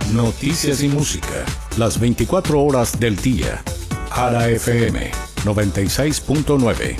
Noticias y música, las 24 horas del día. Jara FM 96.9.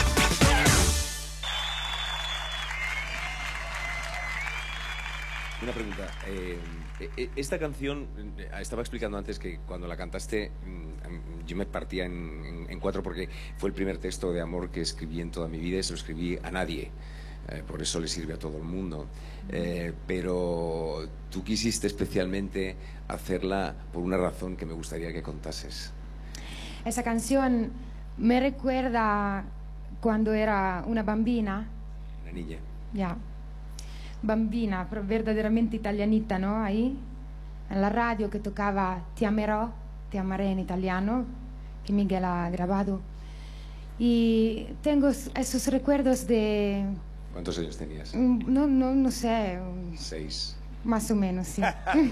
Una pregunta. Esta canción, estaba explicando antes que cuando la cantaste yo me partía en cuatro porque fue el primer texto de amor que escribí en toda mi vida y se lo escribí a nadie. Por eso le sirve a todo el mundo. Pero tú quisiste especialmente hacerla por una razón que me gustaría que contases. Esa canción me recuerda cuando era una bambina. Una niña. Ya. Bambina, pero verdaderamente italianita, ¿no? Ahí, en la radio que tocaba Ti amerò, Te amaré en italiano, que Miguel ha grabado. Y tengo esos recuerdos de... ¿Cuántos años tenías? No sé. 6. Más o menos, sí.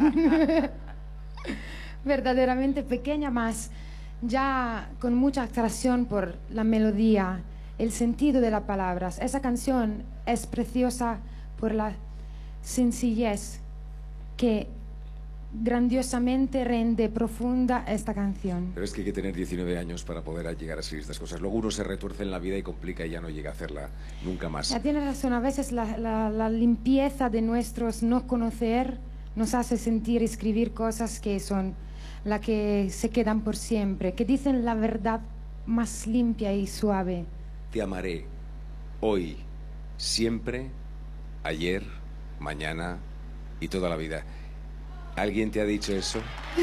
Verdaderamente pequeña, más ya con mucha atracción por la melodía, el sentido de las palabras. Esa canción es preciosa por la sencillez que grandiosamente rende profunda esta canción. Pero es que hay que tener 19 años para poder llegar a escribir estas cosas. Luego uno se retuerce en la vida y complica y ya no llega a hacerla nunca más. Ya tienes razón, a veces la limpieza de nuestros no conocer nos hace sentir escribir cosas que son las que se quedan por siempre, que dicen la verdad más limpia y suave. Te amaré hoy, siempre, ayer, mañana y toda la vida. ¿Alguien te ha dicho eso?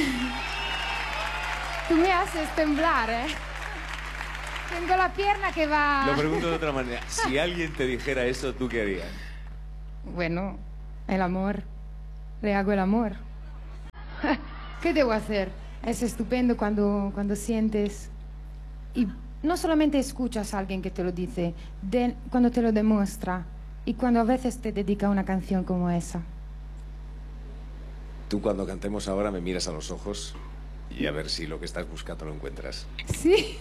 Tú me haces temblar, ¿eh? Tengo la pierna que va... Lo pregunto de otra manera. Si alguien te dijera eso, ¿tú qué harías? Bueno, el amor. Le hago el amor. ¿Qué debo hacer? Es estupendo cuando sientes... Y no solamente escuchas a alguien que te lo dice, cuando te lo demuestra. Y cuando a veces te dedica una canción como esa. Tú cuando cantemos ahora me miras a los ojos y a ver si lo que estás buscando lo encuentras. Sí.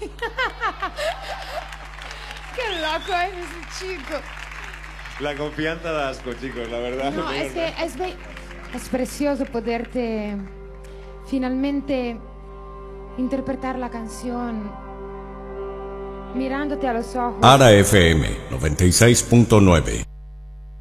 Qué loco es ese chico. La confianza da asco, chicos, la verdad. No, es que es precioso poderte finalmente interpretar la canción mirándote a los ojos. Jara FM 96.9.